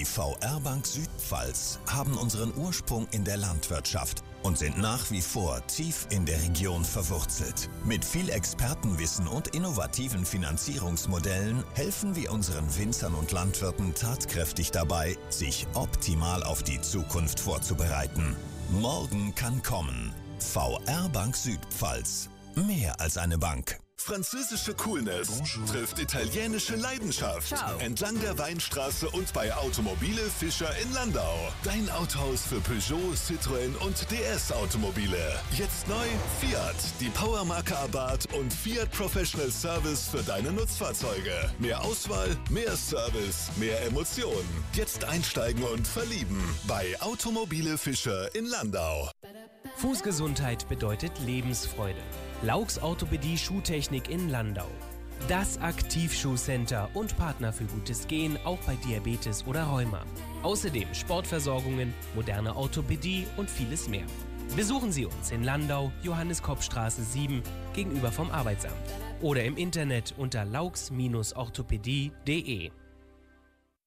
VR Bank Südpfalz haben unseren Ursprung in der Landwirtschaft und sind nach wie vor tief in der Region verwurzelt. Mit viel Expertenwissen und innovativen Finanzierungsmodellen helfen wir unseren Winzern und Landwirten tatkräftig dabei, sich optimal auf die Zukunft vorzubereiten. Morgen kann kommen. VR Bank Südpfalz. Mehr als eine Bank. Französische Coolness trifft italienische Leidenschaft. Ciao. Entlang der Weinstraße und bei Automobile Fischer in Landau. Dein Autohaus für Peugeot, Citroën und DS Automobile. Jetzt neu Fiat, die Powermarke Abarth und Fiat Professional Service für deine Nutzfahrzeuge. Mehr Auswahl, mehr Service, mehr Emotionen. Jetzt einsteigen und verlieben bei Automobile Fischer in Landau. Fußgesundheit bedeutet Lebensfreude. Laux Orthopädie Schuhtechnik in Landau. Das Aktivschuhcenter und Partner für gutes Gehen, auch bei Diabetes oder Rheuma. Außerdem Sportversorgungen, moderne Orthopädie und vieles mehr. Besuchen Sie uns in Landau, Johannes-Kopp-Straße 7, gegenüber vom Arbeitsamt. Oder im Internet unter laux-orthopädie.de.